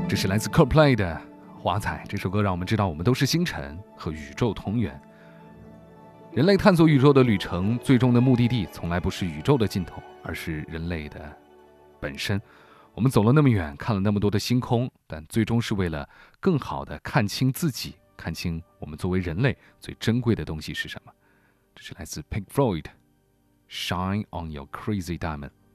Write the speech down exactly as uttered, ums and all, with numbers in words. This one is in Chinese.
这是来自 Coldplay 的《花彩》。这首歌让我们知道我们都是星辰，和宇宙同源。人类探索宇宙的旅程，最终的目的地从来不是宇宙的尽头，而是人类的本身。我们走了那么远，看了那么多的星空，但最终是为了更好地看清自己，看清我们作为人类最珍贵的东西是什么。这是来自 Pink Floyd， Shine on your crazy diamond。